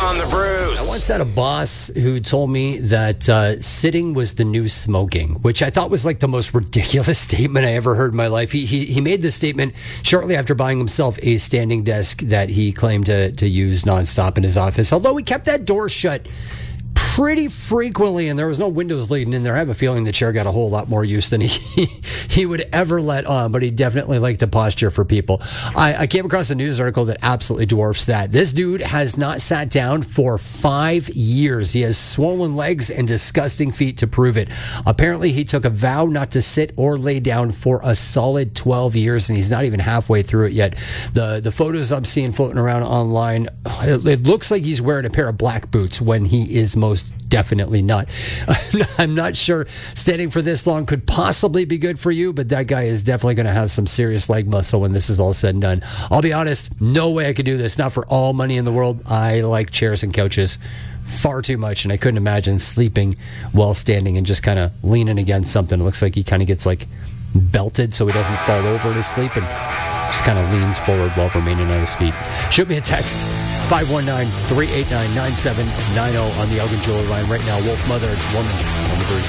on the Bruce. I once had a boss who told me that sitting was the new smoking, which I thought was like the most ridiculous statement I ever heard in my life. He made this statement shortly after buying himself a standing desk that he claimed to use nonstop in his office. Although he kept that door shut pretty frequently, and there was no windows leading in there. I have a feeling the chair got a whole lot more use than he would ever let on, but he definitely liked to posture for people. I came across a news article that absolutely dwarfs that. This dude has not sat down for 5 years. He has swollen legs and disgusting feet to prove it. Apparently, he took a vow not to sit or lay down for a solid 12 years, and he's not even halfway through it yet. The photos I'm seeing floating around online, it looks like he's wearing a pair of black boots when he is most definitely not. I'm not sure standing for this long could possibly be good for you, but that guy is definitely going to have some serious leg muscle when this is all said and done. I'll be honest, no way I could do this. Not for all money in the world. I like chairs and couches far too much, and I couldn't imagine sleeping while standing and just kind of leaning against something. It looks like he kind of gets like belted so he doesn't fall over in his sleep and just kind of leans forward while remaining on his feet. Shoot me a text, 519-389-9790 on the Elgin Jewelry line. Right now, Wolf Mother, it's Woman on the Bruce.